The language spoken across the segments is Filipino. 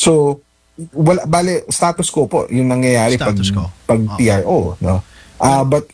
So, wala, bale, status quo po yung nangyayari Status quo. pag TRO, no? But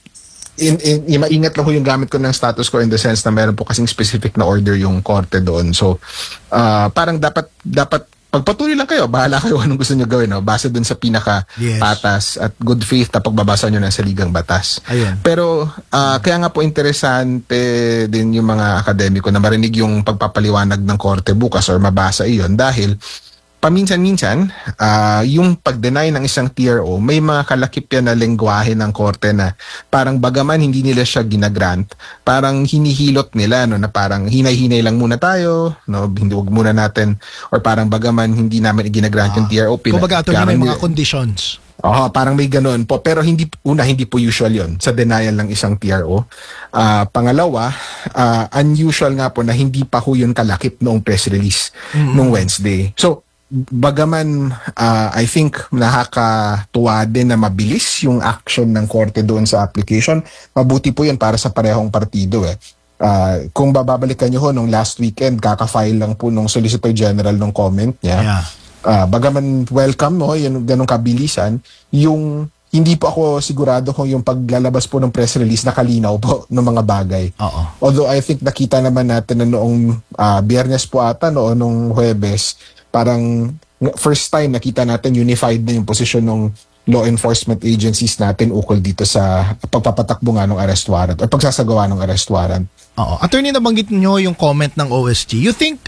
maingat lang po yung gamit ko ng status quo in the sense na meron po kasing specific na order yung korte doon. So, parang dapat pagpatuloy lang kayo, bahala kayo anong gusto nyo gawin, no? Base dun sa pinaka-patas at good faith na pagbabasa nyo ng saligang batas. Ayun. Pero, kaya nga po interesante din yung mga akademiko na marinig yung pagpapaliwanag ng korte bukas or mabasa iyon dahil paminsan-minsan, yung pag-deny ng isang TRO, may mga kalakip yan na lengguwahe ng korte na parang bagaman hindi nila siya ginagrant, parang hinihilot nila, no, na parang hinay-hinay lang muna tayo, no, hindi, wag muna natin, or parang bagaman hindi namin ginagrant yung TRO. Kumbaga, ito may mga conditions. Parang may ganoon po. Pero hindi po usual yon sa denial ng isang TRO. Pangalawa, unusual nga po na hindi pa ho yun kalakip noong press release noong Wednesday. So, bagaman I think nakakatuwa din na mabilis yung action ng korte doon sa application, mabuti po yun para sa parehong partido kung babalikan nyo ho nung last weekend, kaka-file lang po nung Solicitor General ng comment niya. Bagaman welcome, no, yun, ganong kabilisan, yung hindi po ako sigurado kung yung paglalabas po ng press release nakalinaw po ng mga bagay. Although I think nakita naman natin na noong Biyernes po ata, noong Huwebes, parang first time nakita natin unified na yung posisyon ng law enforcement agencies natin ukol dito sa pagpapatakbo nga ng arrest warrant o pagsasagawa ng arrest warrant. Attorney, nabanggit nyo yung comment ng OSG. You think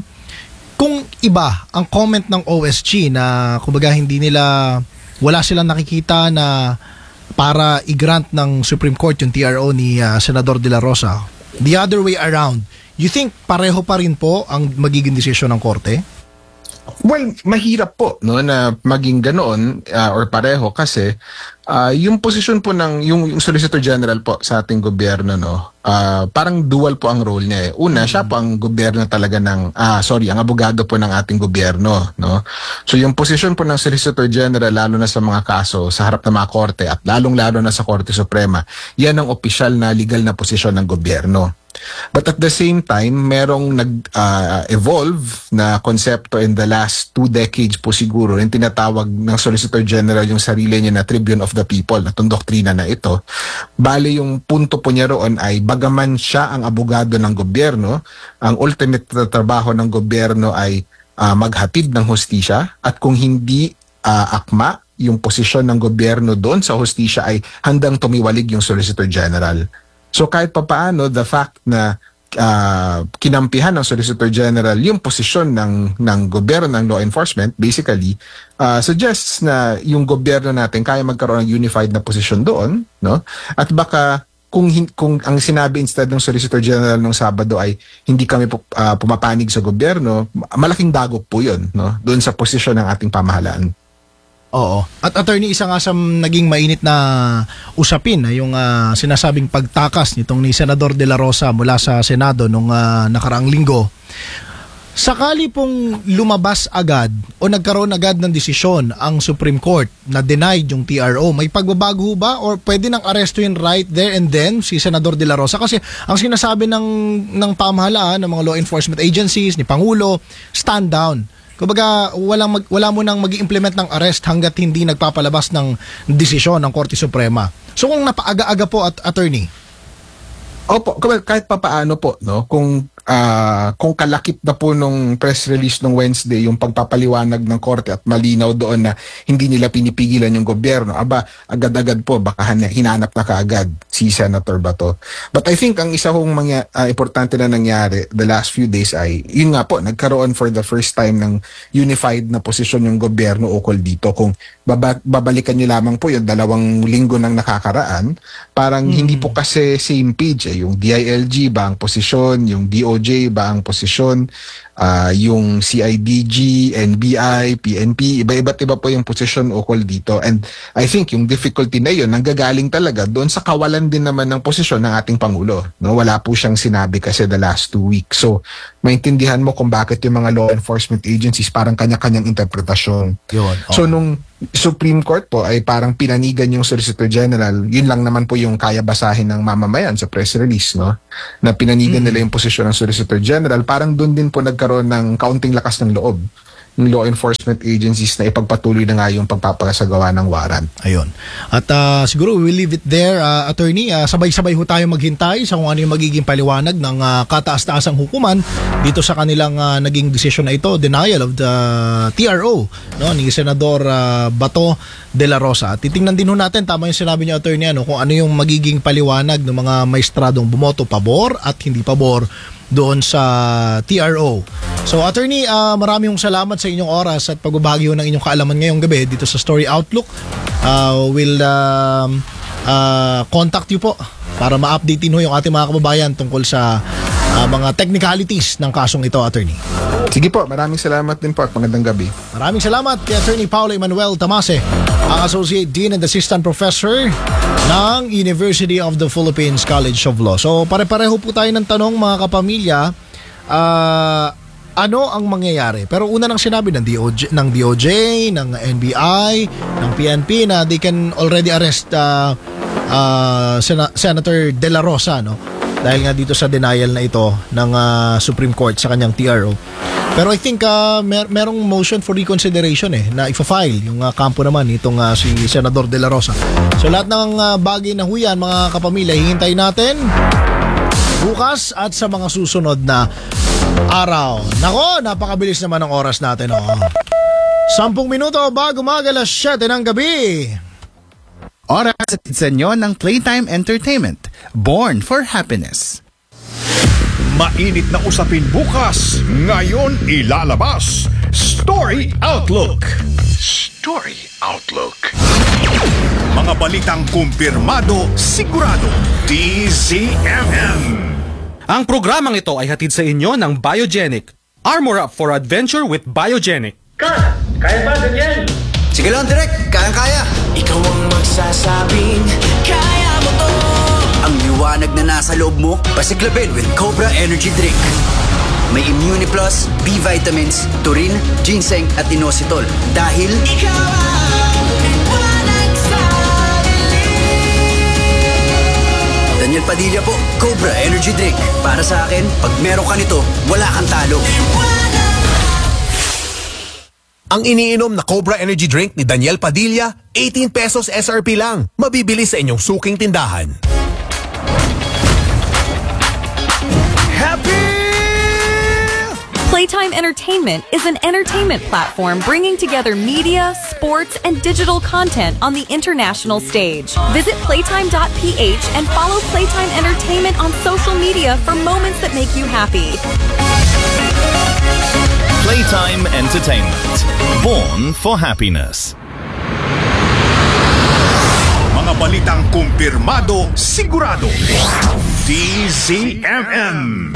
kung iba ang comment ng OSG na kumbaga wala silang nakikita na para i-grant ng Supreme Court yung TRO ni Senador De La Rosa, the other way around, you think pareho pa rin po ang magiging desisyon ng korte? Well, mahirap po, no, na maging ganoon or pareho kasi yung posisyon po ng yung Solicitor General po sa ating gobyerno, no, parang dual po ang role niya. Una, siya po ang gobyerno talaga ang abogado po ng ating gobyerno, no. So yung posisyon po ng Solicitor General lalo na sa mga kaso sa harap ng mga korte at lalong-lalo na sa Korte Suprema, yan ang opisyal na legal na posisyon ng gobyerno. But at the same time, merong nag-evolve na konsepto in the last 2 decades po siguro, yung tinatawag ng Solicitor General yung sarili niya na Tribune of the People, na itong doktrina na ito. Bale, yung punto po niya roon ay bagaman siya ang abogado ng gobyerno, ang ultimate na trabaho ng gobyerno ay maghatid ng hustisya at kung hindi akma yung posisyon ng gobyerno doon sa hustisya ay handang tumiwalig yung Solicitor General. So kahit papaano, the fact na kinampihan ng Solicitor General yung posisyon ng gobyerno ng law enforcement basically suggests na yung gobyerno natin kaya magkaroon ng unified na posisyon doon, no? At baka kung ang sinabi instead ng Solicitor General nung Sabado ay hindi kami pumapanig sa gobyerno, malaking dagok po yun, no? Doon sa posisyon ng ating pamahalaan. At attorney, isa nga sa naging mainit na usapin yung sinasabing pagtakas nitong ni Senador De La Rosa mula sa Senado nung nakaraang linggo. Sakali pong lumabas agad o nagkaroon agad ng desisyon ang Supreme Court na denied yung TRO, may pagbabago ba or pwede nang arestuin right there and then si Senador De La Rosa? Kasi ang sinasabi ng pamahalaan, ng mga law enforcement agencies, ni Pangulo, stand down. Kumbaga, wala mo nang mag-i-implement ng arrest hanggat hindi nagpapalabas ng desisyon ng Korte Suprema. So kung napaaga-aga po attorney? Opo, kahit papaano po, no, kung kalakip na po nung press release nung Wednesday yung pagpapaliwanag ng korte at malinaw doon na hindi nila pinipigilan yung gobyerno, agad-agad po baka hinanap na kaagad si Senator Bato. But I think ang isa kong importante na nangyari the last few days ay yun nga po, nagkaroon for the first time ng unified na posisyon yung gobyerno ukol dito. Kung babalikan niyo lamang po yung 2 linggo nang nakakaraan, parang hindi po kasi same page yung DILG ba ang posisyon, yung DOJ ba ang posisyon, yung CIDG, NBI, PNP, iba't iba po yung posisyon ukol dito. And I think yung difficulty na yun nanggagaling talaga doon sa kawalan din naman ng posisyon ng ating Pangulo. No? Wala po siyang sinabi kasi the last 2 weeks. So, maintindihan mo kung bakit yung mga law enforcement agencies parang kanya-kanyang interpretasyon. So, nung Supreme Court po ay parang pinanigan yung Solicitor General, yun lang naman po yung kaya basahin ng mamamayan sa press release, no? Na pinanigan nila yung posisyon ng Solicitor General, parang doon din po nagkaroon ng kaunting lakas ng loob law enforcement agencies na ipagpatuloy na nga yung pagpapasagawa ng warrant. Ayun. At siguro we'll leave it there, attorney. Sabay-sabay ho tayo maghintay sa kung ano yung magiging paliwanag ng kataas-taasang hukuman dito sa kanilang naging decision na ito, denial of the TRO, no, ni Senador Bato de la Rosa. At titingnan din ho natin, tama yung sinabi niyo, attorney, kung ano yung magiging paliwanag ng mga maestradong bumoto pabor at hindi pabor doon sa TRO. So attorney, maraming salamat sa inyong oras at pagbabahagi ng inyong kaalaman ngayong gabi dito sa Story Outlook. We'll contact you po para ma-update ho yung ating mga kababayan tungkol sa mga technicalities ng kasong ito, attorney. Sige po, maraming salamat din po at magandang gabi. Maraming salamat kay Attorney Paulo Emmanuel Tamase, ang Associate Dean and Assistant Professor ng University of the Philippines College of Law. So pare-pareho po tayo ng tanong, mga kapamilya, ano ang mangyayari? Pero una nang sinabi ng DOJ, ng NBI, ng PNP na they can already arrest Senator De La Rosa, no? Dahil nga dito sa denial na ito ng Supreme Court sa kanyang TRO. Pero I think merong motion for reconsideration na ifa-file yung kampo naman itong si Senador De La Rosa. So lahat ng bagay na huyan, mga kapamilya, hihintay natin bukas at sa mga susunod na araw. Nako, napakabilis naman ang oras natin. 10 minuto bago mag-alas 7 ng gabi. Oras at sa inyo ng Playtime Entertainment. Born for Happiness. Mainit na usapin bukas. Ngayon ilalabas. Story Outlook. Story Outlook. Mga balitang kumpirmado, sigurado. DZMM. Ang programang ito ay hatid sa inyo ng Biogenic. Armor up for adventure with Biogenic. Kaya ba, Daniel? Sige lang, direct. Kayang-kaya. Ikaw ang magsasabing kaya mo to. Ang liwanag na nasa loob mo, pasiklabin with Cobra Energy Drink. May Immune Plus, B vitamins, taurine, ginseng at inositol. Dahil Ikaw ang liwanag sa dilim. Daniel Padilla po, Cobra Energy Drink. Para sa akin, pag meron ka nito, wala kang talo. Ang iniinom na Cobra Energy Drink ni Daniel Padilla, 18 pesos SRP lang. Mabibili sa inyong suking tindahan. Playtime Entertainment is an entertainment platform bringing together media, sports, and digital content on the international stage. Visit playtime.ph and follow Playtime Entertainment on social media for moments that make you happy. Playtime Entertainment. Born for Happiness. Mga balitang kumpirmado, sigurado. DZMM.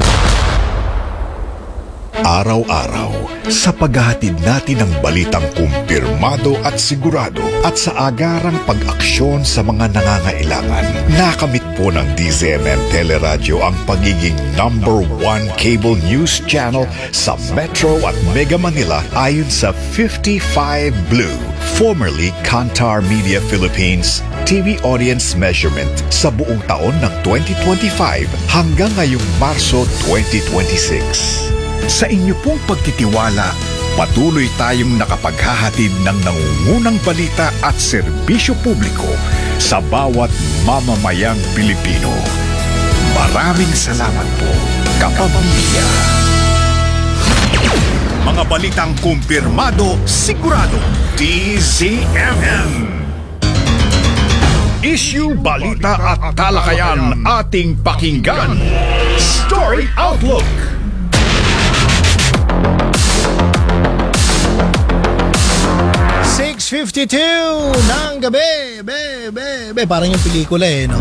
Araw-araw, sa paghahatid natin ng balitang kumpirmado at sigurado at sa agarang pag-aksyon sa mga nangangailangan, nakamit po ng DZMM Teleradyo ang pagiging #1 cable news channel sa Metro at Mega Manila ayon sa 55 Blue, formerly Kantar Media Philippines, TV audience measurement sa buong taon ng 2025 hanggang ngayong Marso 2026. Sa inyo pong pagtitiwala, patuloy tayong nakapaghahatid ng nangungunang balita at serbisyo publiko sa bawat mamamayang Pilipino. Maraming salamat po, kapamilya. Mga balitang kumpirmado, sigurado. DZMM. Issue, balita at talakayan ating pakinggan. Story Outlook. .52 ng gabi. Parang yung pelikula no?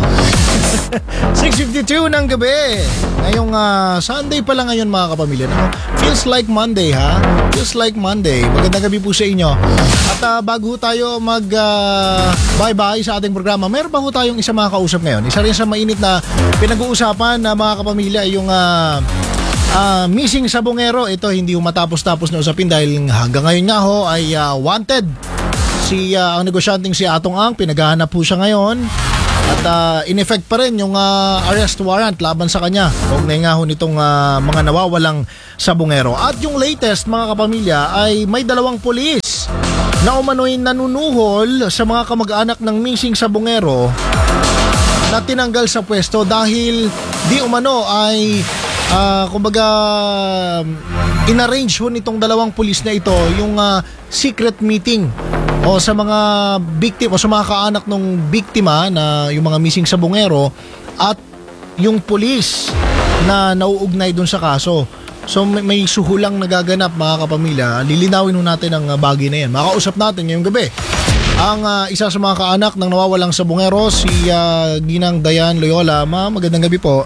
6:52 ng gabi. Ngayong Sunday pa lang ngayon, mga kapamilya. Feels like Monday, ha? Feels like Monday. Magandang gabi po sa inyo. At bago tayo bye-bye sa ating programa, meron ba ho tayong isa mga kausap ngayon? Isa rin sa mainit na pinag-uusapan na mga kapamilya, yung missing sabongero. Ito hindi matapos-tapos na usapin dahil hanggang ngayon nga ho ay wanted. Ang negosyanteng si Atong Ang, pinaghahanap po siya ngayon. At in effect pa rin yung arrest warrant laban sa kanya. Kaugnay nga ho nitong mga nawawalang sabungero. At yung latest mga kapamilya ay may 2 pulis na umano'y nanunuhol sa mga kamag-anak ng missing sabungero na tinanggal sa pwesto dahil di umano ay kumbaga inarrange ho nitong 2 pulis na ito yung secret meeting o sa mga biktima o sa mga kaanak ng biktima na yung mga missing sabungero at yung pulis na nauugnay dun sa kaso. So may suhulang nagaganap mga kapamilya. Lilinawin ho natin ang bagay na yan. Makausap natin ngayong gabi ang isa sa mga kaanak ng nawawalang sabungero, si Ginang Dayan Loyola. Ma'am, magandang gabi po.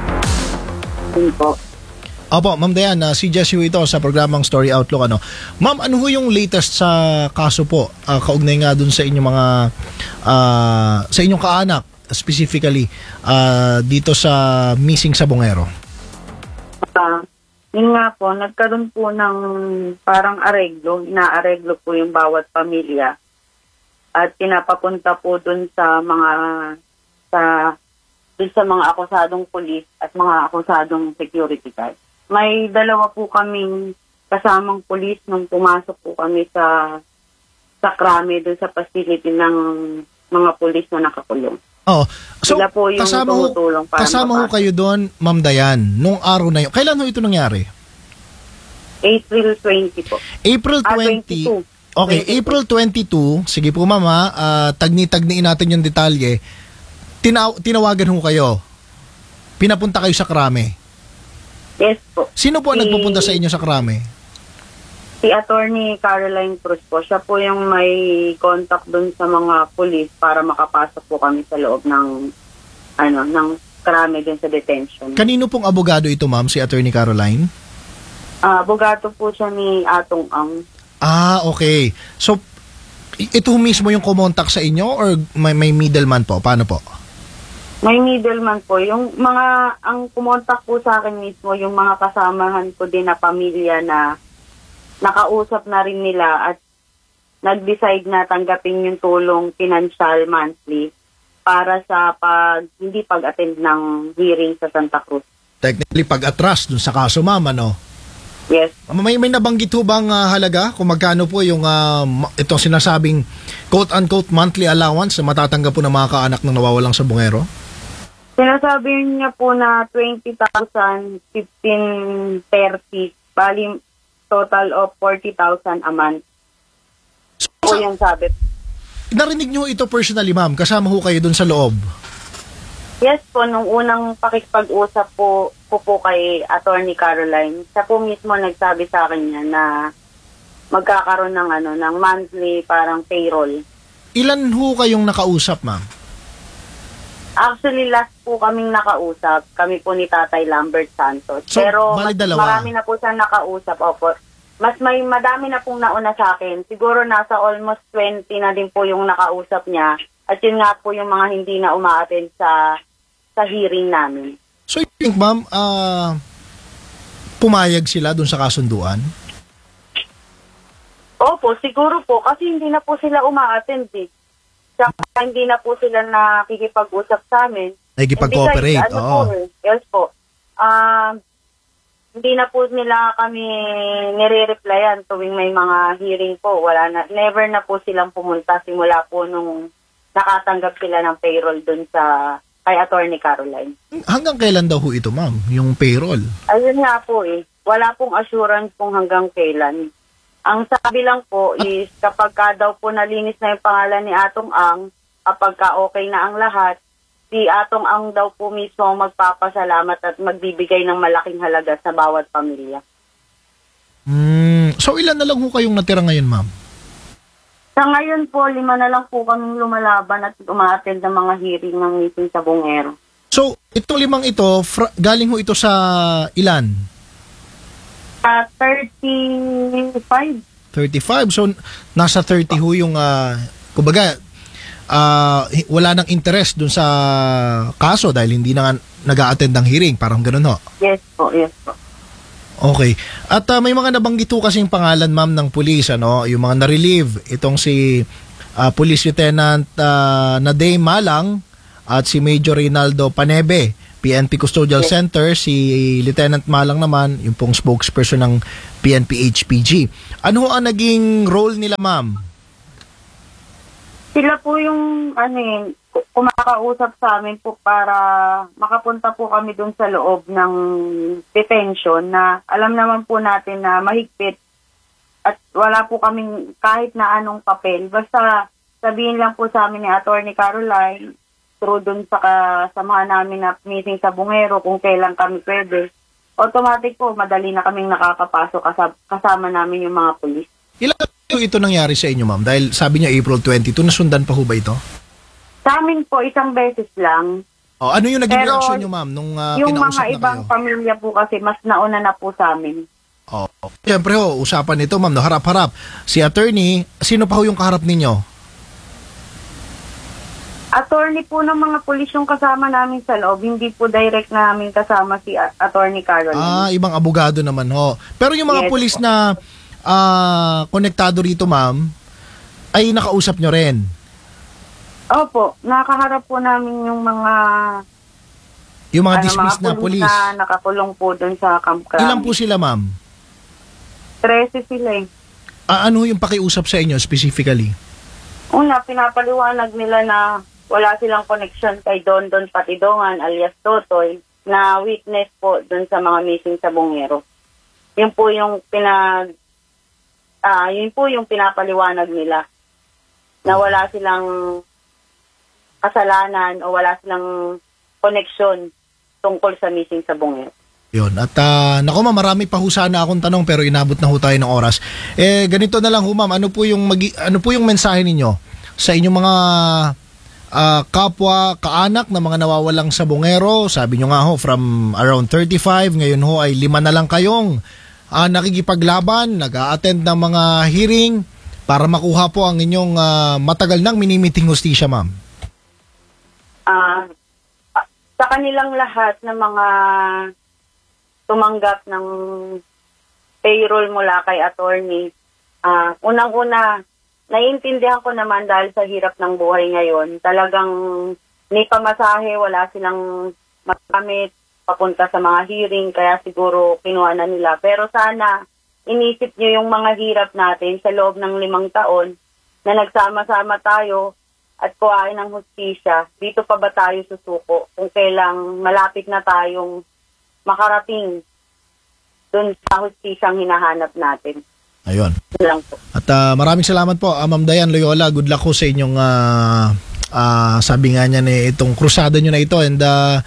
Opo, Ma'am Dayan, si Jessie ito sa programang Story Outlook. Ma'am, ano ho yung latest sa kaso po? Kaugnay nga dun sa inyong mga sa inyong kaanak specifically dito sa missing sabungero. Yun nga po, nagkaroon po ng parang areglo, inaareglo po yung bawat pamilya at pinapapunta po dun sa mga akusadong pulis at mga akusadong security guard. May 2 po kaming kasamang pulis nung pumasok po kami sa krame dun sa facility ng mga pulis na nakakulong. Oh, so sila po yung tumutulong para kasama ho kayo doon, Ma'am Dayan, nung araw na yun. Kailan ho ito nangyari? April 20 po. April 20. 22. Okay, 22. April 22. Sige po, Mama, tagni-tagniin natin yung detalye. Tinawagan ho kayo. Pinapunta kayo sa krame. Yes po. Sino po ang nagpupunta sa inyo sa krame? Si Attorney Caroline Cruz po. Siya po yung may contact dun sa mga pulis para makapasok po kami sa loob ng krame dun sa detention. Kanino pong abogado ito, Ma'am, si Attorney Caroline? Abogado po siya ni Atong Ang. Okay. So, ito mismo yung kumontak sa inyo or may middleman po? Paano po? May middleman po. Ang kumontak po sa akin mismo, yung mga kasamahan ko din na pamilya na nakausap na rin nila at nag-decide na tanggapin yung tulong financial monthly para sa hindi pag-attend ng hearing sa Santa Cruz. Technically, pag-atras dun sa kaso, Ma'am, Yes. May nabanggit ho bang halaga kung magkano po yung itong sinasabing quote-unquote monthly allowance na matatanggap po ng mga kaanak ng nawawalang sabungero? Sinasabi niya po na 20,000, 15, 30, bali total of 40,000 a month. So, yung sabi. Narinig niyo ito personally, Ma'am? Kasama ho kayo dun sa loob? Yes po, nung unang pakikipag-usap po kay Attorney Caroline, siya po mismo nagsabi sa akin niya na magkakaroon ng monthly parang payroll. Ilan ho kayong nakausap, Ma'am? Actually, last po kaming nakausap, kami po ni Tatay Lambert Santos. So, pero bali dalawa. marami na po siya nakausap, opo. Madami na pong nauna sa akin. Siguro nasa almost 20 na din po yung nakausap niya. At yun nga po yung mga hindi na umaattend sa hearing namin. So you think, Ma'am, pumayag sila dun sa kasunduan? Opo, siguro po. Kasi hindi na po sila umaattend Saka hindi na po sila nakikipag-usap sa amin. Nakikipag-cooperate, Yes po. Hindi na po nila kami nire-replyan tuwing may mga hearing po. Never na po silang pumunta simula po nung nakatanggap sila ng payroll dun kay Attorney Caroline. Hanggang kailan daw ho ito, Ma'am, yung payroll? Ayun nga po Wala pong assurance kung hanggang kailan. Ang sabi lang po is kapag daw po nalinis na yung pangalan ni Atong Ang, kapag okay na ang lahat, si Atong Ang daw po mismo magpapasalamat at magbibigay ng malaking halaga sa bawat pamilya. So ilan na lang ho kayong natira ngayon, Ma'am? Sa ngayon po, 5 na lang po kaming lumalaban at umaattend ng mga hearing ng missing sabungero. So, itong 5 ito, galing ho ito sa ilan? 35. 35. So, nasa 30 ho yung, kumbaga, wala nang interest dun sa kaso dahil hindi na nag-a-attend ng hearing. Parang ganun ho. Yes po. Okay. At may mga nabanggit ho kasing pangalan, Ma'am, ng pulis, yung mga na-relieve. Itong si Police Lieutenant Naday Malang at si Major Reynaldo Panebe, PNP Custodial Center, si Lieutenant Malang naman, yung pong spokesperson ng PNP HPG. Ano ang naging role nila, ma'am? Sila po yung kumakausap sa amin po para makapunta po kami dun sa loob ng detention na alam naman po natin na mahigpit at wala po kaming kahit na anong papel. Basta sabihin lang po sa amin ni Attorney Caroline through dun sa kasamahan namin na meeting sa Bungero kung kailan kami pwede. Automatic po, madali na kaming nakakapasok kasama namin yung mga pulis. Ilan ito nangyari sa inyo, ma'am? Dahil sabi niya April 22, nasundan pa ho ba ito? Sa amin po, isang beses lang. Ano yung naging Pero reaction niyo, ma'am, nung yung kinausap mga na ibang kayo? pamilya po kasi mas nauna na po sa amin. Siyempre ho, usapan nito, ma'am, no, harap-harap. Si attorney, sino pa ho yung kaharap ninyo? Attorney po ng mga pulis yung kasama namin sa loob, hindi po direct namin kasama si Attorney Caroline. Ibang abogado naman ho. Pero yung mga Yes, pulis po. na konektado rito, ma'am, ay nakausap nyo rin? Opo, nakaharap po namin yung mga dismissed na pulis. na nakakulong po doon sa Camp Crame. Ilan po sila, ma'am? 13 sila eh. Ano yung pakiusap sa inyo specifically? Una, pinapaliwanag nila na wala silang connection kay Don Patidongan alias Totoy na witness po doon sa mga missing sa Bungero. Yun po yung pinapaliwanag nila na wala silang kasalanan o wala silang connection tungkol sa missing sa Bungero. Yun. At naku ma'am, marami pa ho sana akong tanong pero inabot na ho tayo ng oras. Ganito na lang ho ma'am, ano po yung mensahe ninyo sa inyong mga kapwa, kaanak na mga nawawalang sa Bungero? Sabi nyo nga ho, from around 35, ngayon ho ay 5 na lang kayong nakikipaglaban, nag-a-attend ng mga hearing para makuha po ang inyong matagal nang minimiting hustisya, ma'am. Sa kanilang lahat ng mga tumanggap ng payroll mula kay attorney, unang-una, naiintindihan ko naman dahil sa hirap ng buhay ngayon. Talagang may pamasahe, wala silang magamit papunta sa mga hearing, kaya siguro kinuha na nila. Pero sana, inisip nyo yung mga hirap natin sa loob ng 5 taon na nagsama-sama tayo at kuhain ng hustisya. Dito pa ba tayo susuko kung kailang malapit na tayong makarating dun sa hustisyang hinahanap natin? Ayun. Lang po. At maraming salamat po, Ma'am Dayan Loyola. Good luck ko sa inyong sabi nga niya itong krusada nyo na ito, and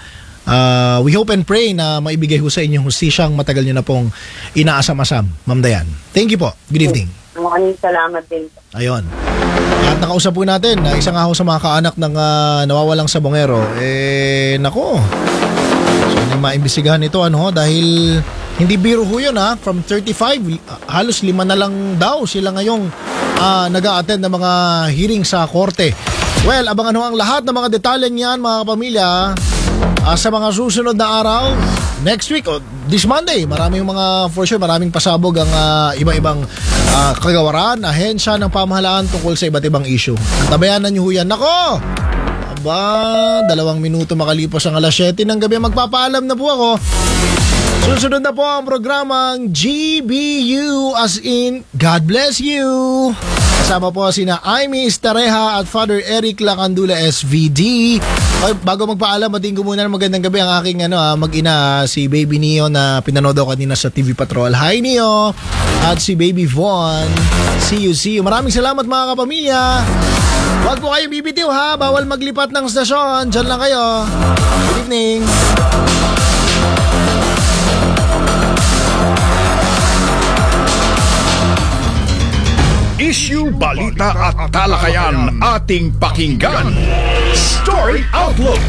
we hope and pray na maibigay ho sa inyong hustisyang matagal nyo na pong inaasam-asam, Ma'am Dayan. Thank you po. Good evening. Maraming salamat din po. Ayun. At nakausap po natin na isa nga ho sa mga kaanak ng nawawalang sa Bungero. Nako. So, maimbestigahan ito dahil hindi biro ho yun from 35, halos 5 na lang daw sila ngayong nag-a-attend ng mga hearing sa korte. Well, abangan ho ang lahat ng mga detalye niyan, mga kapamilya, sa mga susunod na araw. Next week, this Monday, maraming pasabog ang iba-ibang kagawaran, ahensya ng pamahalaan tungkol sa iba't ibang issue. Tabayanan niyo ho yan. Nako! Aba, 2 minuto makalipas ang alas 7 ng gabi, magpapaalam na po ako. Susunod na po ang programang GBU, as in God bless you. Kasama po sina Aimee Estareja at Father Eric Lacandula SVD. Bago magpaalam, mating ko muna ng magandang gabi ang aking mag-ina, si Baby Neo na pinanood ako kanina sa TV Patrol. Hi Neo! At si Baby Von. See you. Maraming salamat mga kapamilya. Huwag po kayong bibitiw bawal maglipat ng stasyon. Diyan lang kayo. Good evening. Issue, balita at talakayan ating pakinggan. Story Outlook.